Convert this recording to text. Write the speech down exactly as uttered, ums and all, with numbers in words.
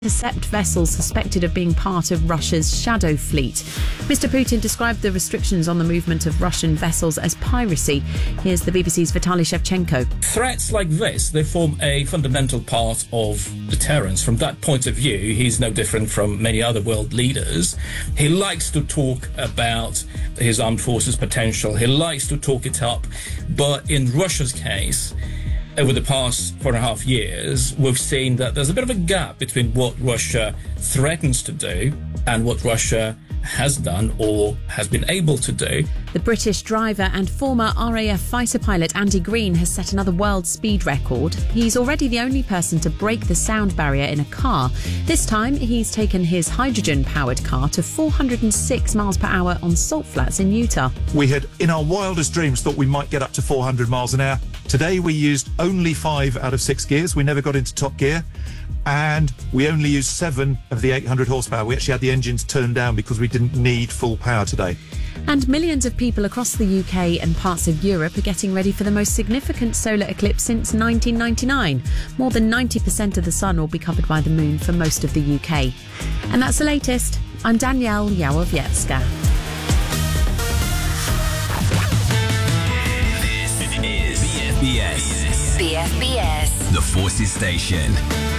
intercept vessels suspected of being part of Russia's shadow fleet. Mister Putin described the restrictions on the movement of Russian vessels as piracy. Here's the B B C's Vitaly Shevchenko. Threats like this, they form a fundamental part of deterrence. From that point of view, he's no different from many other world leaders. He likes to talk about his armed forces potential. He likes to talk it up. But in Russia's case, over the past four and a half years, we've seen that there's a bit of a gap between what Russia threatens to do and what Russia has done or has been able to do. The British driver and former R A F fighter pilot Andy Green has set another world speed record. He's already the only person to break the sound barrier in a car. This time, he's taken his hydrogen-powered car to four hundred six miles per hour on salt flats in Utah. We had, in our wildest dreams, thought we might get up to four hundred miles an hour. Today, we used only five out of six gears. We never got into top gear. And we only used seven of the eight hundred horsepower. We actually had the engines turned down because we didn't need full power today. And millions of people across the U K and parts of Europe are getting ready for the most significant solar eclipse since nineteen ninety-nine. More than ninety percent of the sun will be covered by the moon for most of the U K. And that's the latest. I'm Danielle Yawowiecka. This is B F B S. B F B S. The Forces Station.